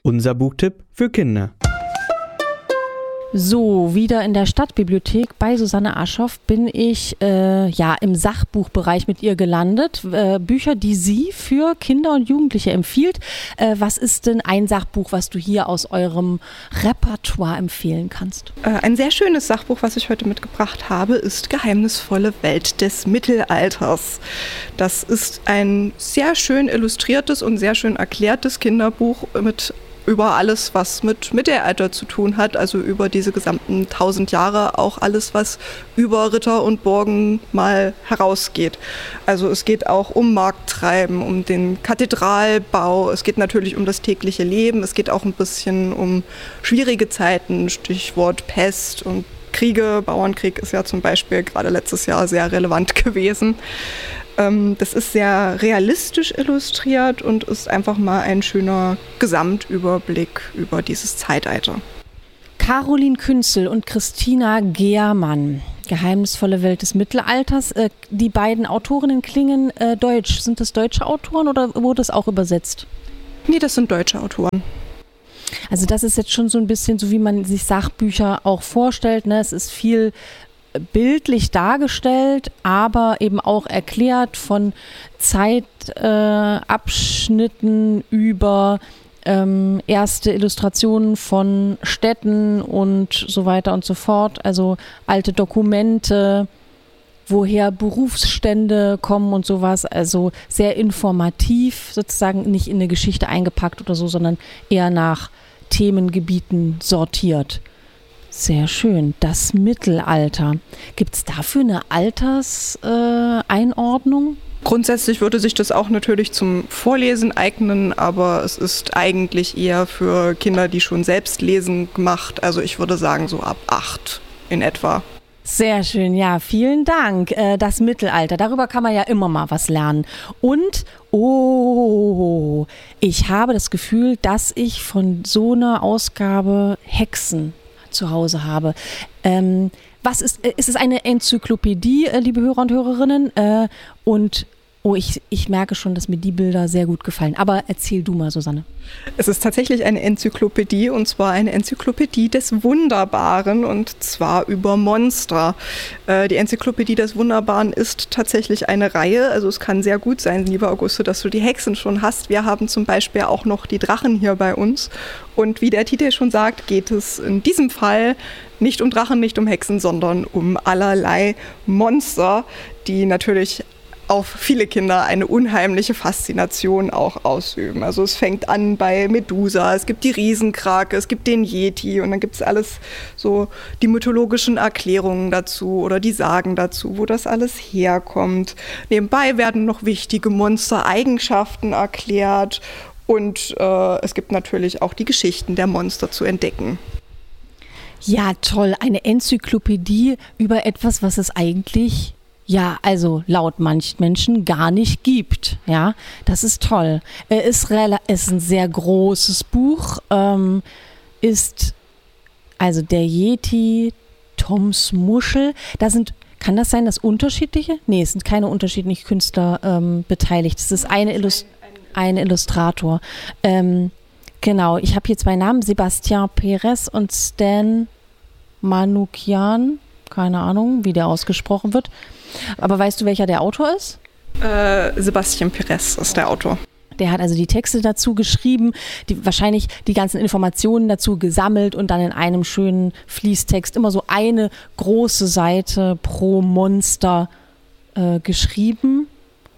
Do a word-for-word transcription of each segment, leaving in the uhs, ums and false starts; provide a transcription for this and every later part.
Unser Buchtipp für Kinder. So, wieder in der Stadtbibliothek bei Susanne Aschoff bin ich äh, ja im Sachbuchbereich mit ihr gelandet. Äh, Bücher, die sie für Kinder und Jugendliche empfiehlt. Äh, was ist denn ein Sachbuch, was du hier aus eurem Repertoire empfehlen kannst? Äh, ein sehr schönes Sachbuch, was ich heute mitgebracht habe, ist Geheimnisvolle Welt des Mittelalters. Das ist ein sehr schön illustriertes und sehr schön erklärtes Kinderbuch mit über alles, was mit Mittelalter zu tun hat, also über diese gesamten tausend Jahre, auch alles, was über Ritter und Burgen mal herausgeht. Also es geht auch um Markttreiben, um den Kathedralbau, es geht natürlich um das tägliche Leben, es geht auch ein bisschen um schwierige Zeiten, Stichwort Pest und Kriege. Bauernkrieg ist ja zum Beispiel gerade letztes Jahr sehr relevant gewesen. Das ist sehr realistisch illustriert und ist einfach mal ein schöner Gesamtüberblick über dieses Zeitalter. Caroline Künzel und Christina Gehrmann, Geheimnisvolle Welt des Mittelalters. Die beiden Autorinnen klingen äh, deutsch. Sind das deutsche Autoren oder wurde es auch übersetzt? Nee, das sind deutsche Autoren. Also das ist jetzt schon so ein bisschen so, wie man sich Sachbücher auch vorstellt, ne? Es ist viel bildlich dargestellt, aber eben auch erklärt von Zeitabschnitten äh, über ähm, erste Illustrationen von Städten und so weiter und so fort. Also alte Dokumente, woher Berufsstände kommen und sowas. Also sehr informativ, sozusagen nicht in eine Geschichte eingepackt oder so, sondern eher nach Themengebieten sortiert. Sehr schön. Das Mittelalter. Gibt es dafür eine Alterseinordnung? Äh, Grundsätzlich würde sich das auch natürlich zum Vorlesen eignen, aber es ist eigentlich eher für Kinder, die schon selbst lesen, gemacht. Also ich würde sagen so ab acht in etwa. Sehr schön, ja, vielen Dank. Äh, das Mittelalter, darüber kann man ja immer mal was lernen. Und, oh, ich habe das Gefühl, dass ich von so einer Ausgabe Hexen zu Hause habe. Ähm, was ist, äh, ist es eine Enzyklopädie, äh, liebe Hörer und Hörerinnen? Äh, und oh, ich, ich merke schon, dass mir die Bilder sehr gut gefallen. Aber erzähl du mal, Susanne. Es ist tatsächlich eine Enzyklopädie, und zwar eine Enzyklopädie des Wunderbaren, und zwar über Monster. Äh, die Enzyklopädie des Wunderbaren ist tatsächlich eine Reihe. Also es kann sehr gut sein, liebe Auguste, dass du die Hexen schon hast. Wir haben zum Beispiel auch noch die Drachen hier bei uns. Und wie der Titel schon sagt, geht es in diesem Fall nicht um Drachen, nicht um Hexen, sondern um allerlei Monster, die natürlich auf viele Kinder eine unheimliche Faszination auch ausüben. Also es fängt an bei Medusa, es gibt die Riesenkrake, es gibt den Yeti und dann gibt es alles so die mythologischen Erklärungen dazu oder die Sagen dazu, wo das alles herkommt. Nebenbei werden noch wichtige Monstereigenschaften erklärt und äh, es gibt natürlich auch die Geschichten der Monster zu entdecken. Ja, toll. Eine Enzyklopädie über etwas, was es eigentlich ja, also laut manchen Menschen gar nicht gibt. Ja, das ist toll. Es ist, rela- ist ein sehr großes Buch. Ähm, ist also der Yeti, Toms Muschel. Da sind, kann das sein, dass unterschiedliche? Nee, es sind keine unterschiedlichen Künstler ähm, beteiligt. Es ist eine, Illust- ein Illustrator. Ähm, genau, ich habe hier zwei Namen, Sebastian Perez und Stan Manoukian. Keine Ahnung, wie der ausgesprochen wird. Aber weißt du, welcher der Autor ist? Äh, Sebastian Perez ist der Autor. Der hat also die Texte dazu geschrieben, die, wahrscheinlich die ganzen Informationen dazu gesammelt und dann in einem schönen Fließtext immer so eine große Seite pro Monster äh, geschrieben.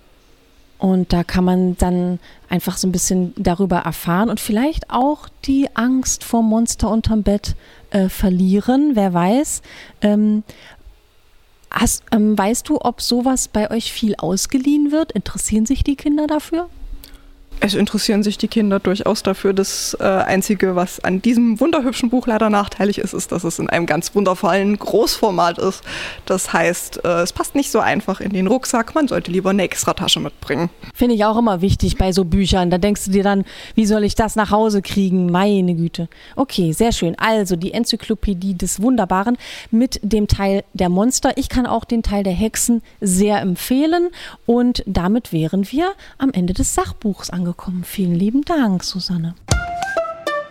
Und da kann man dann einfach so ein bisschen darüber erfahren und vielleicht auch die Angst vor Monster unterm Bett äh, verlieren, wer weiß. Ähm, hast, ähm, weißt du, ob sowas bei euch viel ausgeliehen wird? Interessieren sich die Kinder dafür? Es interessieren sich die Kinder durchaus dafür. Das äh, Einzige, was an diesem wunderhübschen Buch leider nachteilig ist, ist, dass es in einem ganz wundervollen Großformat ist. Das heißt, äh, es passt nicht so einfach in den Rucksack. Man sollte lieber eine Extratasche mitbringen. Finde ich auch immer wichtig bei so Büchern. Da denkst du dir dann, wie soll ich das nach Hause kriegen? Meine Güte. Okay, sehr schön. Also die Enzyklopädie des Wunderbaren mit dem Teil der Monster. Ich kann auch den Teil der Hexen sehr empfehlen. Und damit wären wir am Ende des Sachbuchs angekommen. Vielen lieben Dank, Susanne.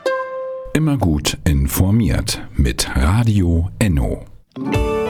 Immer gut informiert mit Radio Enno.